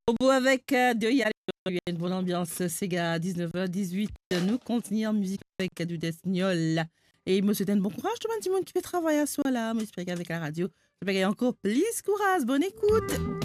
Au bout avec de Yali, une bonne ambiance, c'est à 19h18. Nous continuons en musique avec du Desniol. Et moi, je te donne bon courage, tout le monde qui fait travailler à soi là. Moi, j'espère qu'avec la radio, j'espère qu'il y a encore plus courage. Bonne écoute.